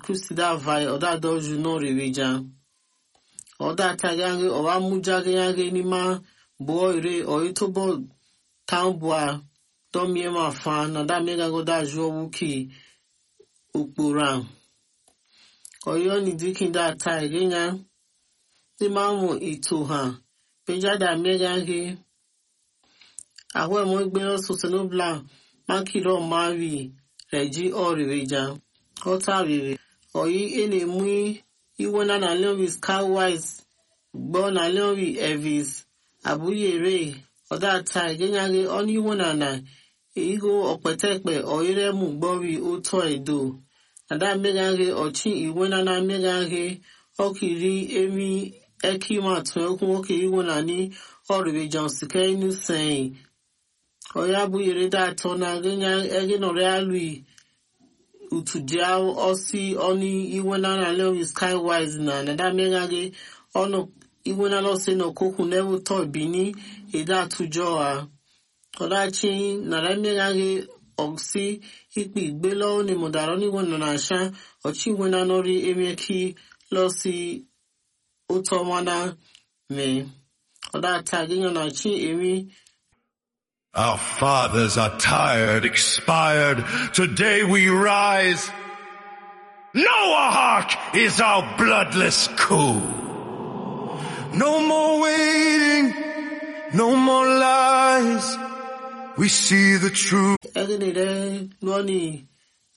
Kristi da vai oda doju no reveja oda tagange owa mujage ni ma boire oitobo tambua domie ma fa na da mega go da jo wuki ukpura oyo ni dikin da taigenya ni mamu ito ha peja da mega ge awe mo gbe lo so no bla makiro mavi reji oriveja ota vivi oyi ene mu iwona na lewi skywise gbo na lewi evis abuyere oda taigenya ge oni iwona na igo okpetepe oyire mu gbori oto edo ada megage ochi iwona na megage okiri emi ekima tun okun okiri wona ni oriveja sike inu sen oya buyere da tona genya ege no realui utudia osi oni iwona na lewi skywise na da megage ono iwona lo se no koku never to bini eda tujo a odachi na da megage oksi ikpi gbelo ni modaro ni wona na sha ochi wona nori emeki lo si utomana me odata genya na chi emi. Our fathers are tired, expired. Today we rise. Noahawk is our bloodless coup. No more waiting, no more lies. We see the truth. Egenere noni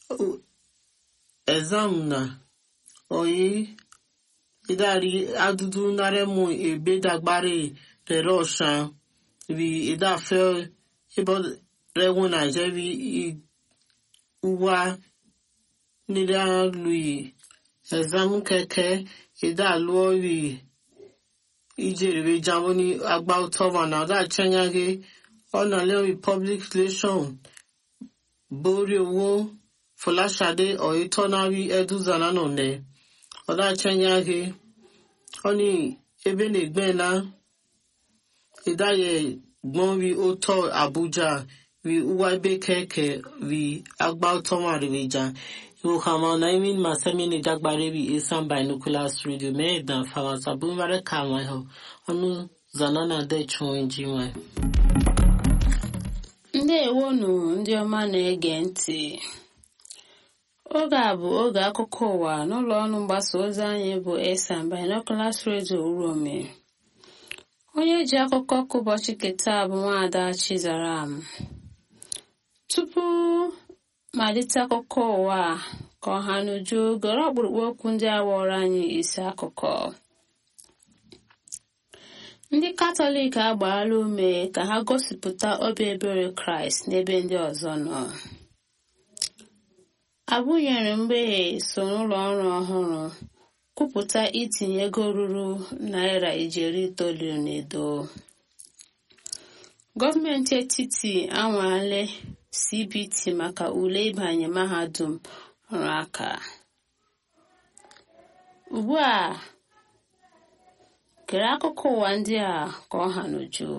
examna oyi idari adudu naremu ebe dagbare de roshan vi ida fe ebo rewu na jevi uwa nida lui exam keke ida luori ijere jamoni agba utova na da chenyage ona le public relation bori owo Folashade oitonari eduzana none oda chenyage oni ebe ne gbena idaye gbon vi oto Abuja vi uwaibe keke vi agba utoma riveja yo kama na imin masemi ni dagbare vi isan binoculars radio me dan fama sabunvare kama ho onu zanana de chonjiwe. Ndewonu ndị ọma na-ege ntị. Oge a bụ oge akụkọ ụwa n'ụlọ ọrụ mgbasa ozi anyị bụ Esan Binoculars Radio Urome. Onye ji akụkọ ka ụbọchị keta bụ Nwaada Chizaram. Tupu malite akụkọ ụwa ka ọha n'uju gọrọ ọkpụrụkpụ okwu ndị a wọrọ anyị isi akụkọ. Ndị Katọlik agbaala ume ka ha gosipụta obi ebere Kraịst n'ebe ndị ọzọ nọ. Abụnyere mgbeghe so n'ụlọ ọrụ ọhụrụ kwupụta itinye ego ruru naira 90 n'edo. Gọọmenti etiti anwale CBT maka ule ịbanye mahadum ọrụ aka. Ugbu a kere akụkọ ụwa ndị a ka ọha n'uju.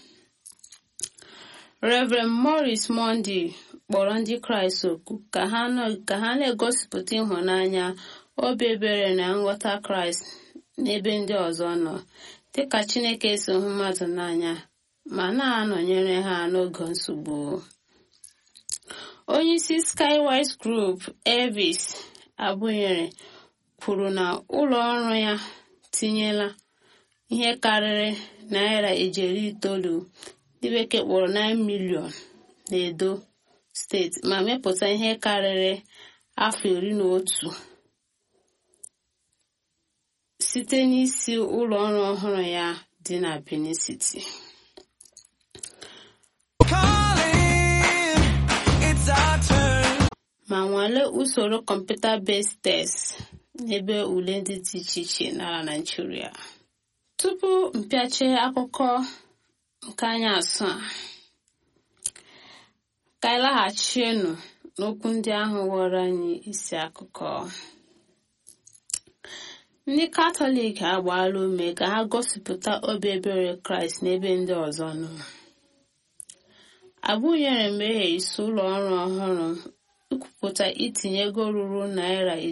Reverend Morris Monday kpọrọ ndị Kraịst oku ka ha na-egosipụta ịhụnanya, obi ebere na nghọta Kraịst n'ebe ndị ọzọ nọ, dịka Chineke si hụ mmadụ n'anya ma na-anọnyere ha n'oge nsogbu. Onyeisi Skywise Group Elvis Abụnyere kwuru na ụlọ ọrụ ya tinyela ihe karịrị naira 90 ndị bekee kpọrọ 9 million n'Edo steeti ma mepụta ihe karịrị afọ 11 site n'isi ụlọ ọrụ ọhụrụ ya dị na Benin City. Ma nwale usoro computer-based test n'ebe ule ndị dị iche iche n'ala Nigeria. Tupu mpịache akụkọ nke anyị asụ a, ka anyị laghachienụ n'okwu ndị ahụ ghọrọ anyị isi akụkọ. Ndị Katọlik agbaala ume ka ha gosipụta obi ebere Kraịst n'ebe ndị ọzọ nọ. Abụnyere mmehie isi ụlọ ọrụ ọhụrụ ikwupụta itinye ego ruru naira